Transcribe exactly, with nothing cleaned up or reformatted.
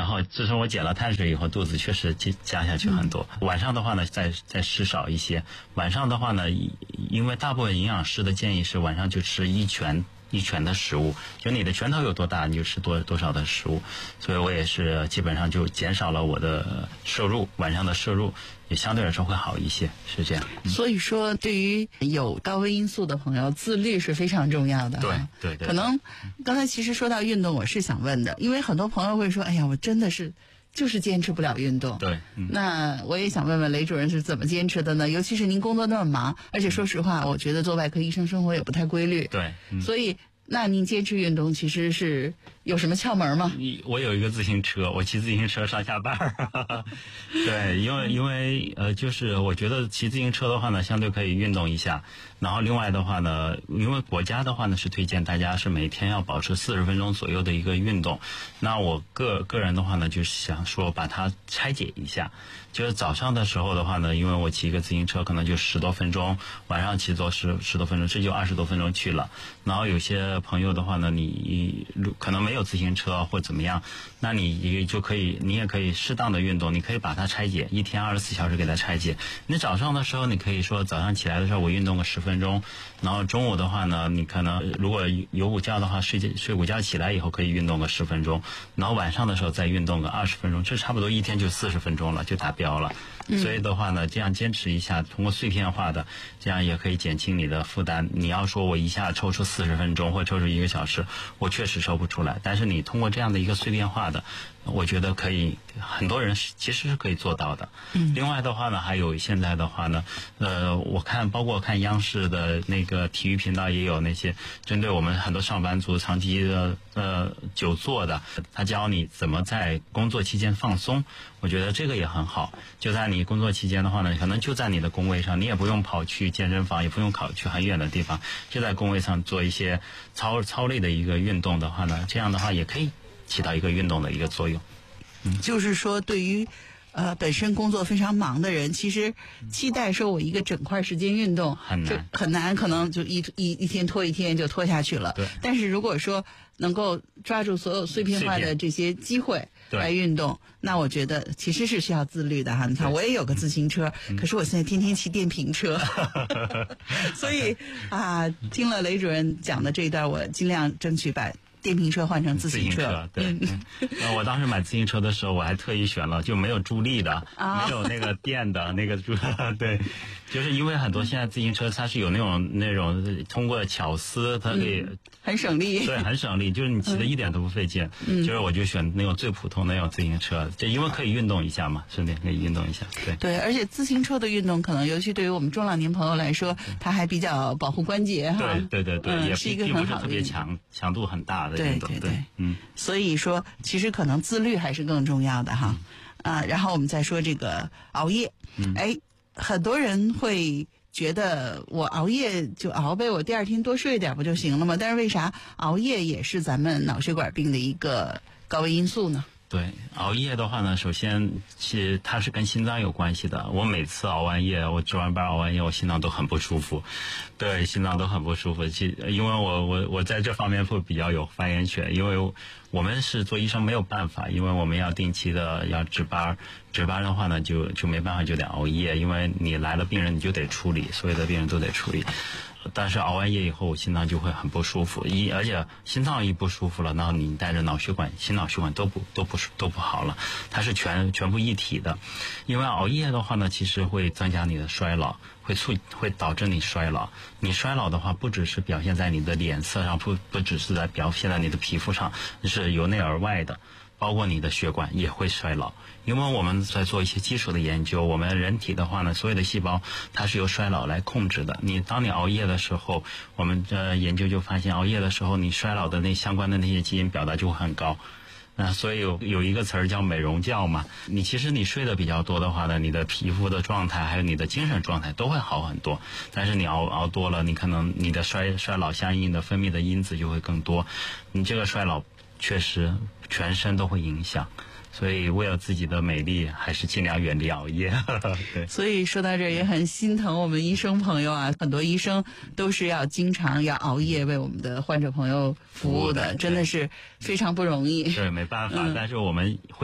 然后自从我减了碳水以后，肚子确实降下去很多。嗯、晚上的话呢，再再吃少一些。晚上的话呢，因为大部分营养师的建议是晚上就吃一拳一拳的食物，就你的拳头有多大，你就吃多多少的食物。所以我也是基本上就减少了我的摄入，晚上的摄入也相对来说会好一些，是这样。 嗯、所以说，对于有高危因素的朋友，自律是非常重要的。 对对 对, 对。 可能刚才其实说到运动，我是想问的，因为很多朋友会说：“哎呀，我真的是。”就是坚持不了运动。 对、嗯， 那我也想问问雷主任是怎么坚持的呢？尤其是您工作那么忙，而且说实话，我觉得做外科医生生活也不太规律。 对，嗯、 所以那您坚持运动其实是有什么窍门吗？ 我有一个自行车，我骑自行车上下班。对，因为因为呃，就是我觉得骑自行车的话呢，相对可以运动一下。然后另外的话呢，因为国家的话呢是推荐大家是每天要保持四十分钟左右的一个运动。那我个个人的话呢，就是想说把它拆解一下。就是早上的时候的话呢，因为我骑一个自行车可能就十多分钟，晚上骑多十十多分钟，这就二十多分钟去了。然后有些朋友的话呢，你可能没有自行车或怎么样，那你就可以，你也可以适当的运动，你可以把它拆解，一天二十四小时给它拆解。你早上的时候，你可以说早上起来的时候我运动个十分钟，然后中午的话呢，你可能如果有午觉的话，睡睡午觉起来以后可以运动个十分钟，然后晚上的时候再运动个二十分钟，这差不多一天就四十分钟了，就达标了。所以的话呢，这样坚持一下，通过碎片化的，这样也可以减轻你的负担。你要说我一下抽出四十分钟或抽出一个小时，我确实抽不出来。但是你通过这样的一个碎片化的，我觉得可以，很多人其实是可以做到的。嗯。另外的话呢，还有现在的话呢，呃，我看包括看央视的那个体育频道也有那些针对我们很多上班族长期的呃久坐的，他教你怎么在工作期间放松。我觉得这个也很好。就在你工作期间的话呢，可能就在你的工位上，你也不用跑去健身房，也不用跑去很远的地方，就在工位上做一些操操类的一个运动的话呢，这样的话也可以起到一个运动的一个作用。 嗯，就是说对于呃本身工作非常忙的人，其实期待说我一个整块时间运动很难很难，可能就一一一天拖一天就拖下去了。 对。 但是如果说能够抓住所有碎片化的这些机会来运动，那我觉得其实是需要自律的哈。你看我也有个自行车，嗯、可是我现在天天骑电瓶车，所以啊，听了雷主任讲的这一段，我尽量争取把电瓶车换成自行车。 自行车对、嗯嗯。我当时买自行车的时候，我还特意选了就没有助力的，啊、没有那个电的那个助力。对，就是因为很多现在自行车它是有那种那种通过巧思，它可以、 嗯、很省力。 对，很省力，就是你骑的一点都不费劲。嗯。就是我就选那种最普通的那种自行车，就因为可以运动一下嘛，顺便可以运动一下。对。 对，而且自行车的运动可能尤其对于我们中老年朋友来说，它还比较保护关节哈。 对对对对，嗯、也是一个很好的并不是特别强强度很大的。 对对对， 嗯， 所以说其实可能自律还是更重要的哈，嗯、啊，然后我们再说这个熬夜，嗯，哎，很多人会觉得我熬夜就熬呗，我第二天多睡一点不就行了吗？但是为啥熬夜也是咱们脑血管病的一个高危因素呢？ 对，熬夜的话呢，首先其实它是跟心脏有关系的。我每次熬完夜，我值完班熬完夜，我心脏都很不舒服，对，心脏都很不舒服。其因为我我我在这方面会比较有发言权，因为我们是做医生没有办法，因为我们要定期的要值班，值班的话呢就就没办法就得熬夜，因为你来了病人你就得处理，所有的病人都得处理。但是熬完夜以后，我心脏就会很不舒服，一而且心脏一不舒服了，然后你带着脑血管、心脑血管都不都不都不好了，它是全全部一体的。因为熬夜的话呢，其实会增加你的衰老，会促会导致你衰老。你衰老的话，不只是表现在你的脸色上，不不只是在表现在你的皮肤上，是由内而外的。包括你的血管也会衰老，因为我们在做一些基础的研究，我们人体的话呢，所有的细胞它是由衰老来控制的。你当你熬夜的时候，我们的研究就发现，熬夜的时候，你衰老的那相关的那些基因表达就会很高。那所以有有一个词儿叫美容觉嘛，你其实你睡得比较多的话呢，你的皮肤的状态还有你的精神状态都会好很多。但是你熬熬多了，你可能你的衰衰老相应的分泌的因子就会更多，你这个衰老确实全身都会影响，所以为了自己的美丽，还是尽量远离熬夜。对， 所以说到这儿也很心疼我们医生朋友啊，很多医生都是要经常要熬夜为我们的患者朋友服务的，真的是非常不容易。 对，没办法，嗯、但是我们会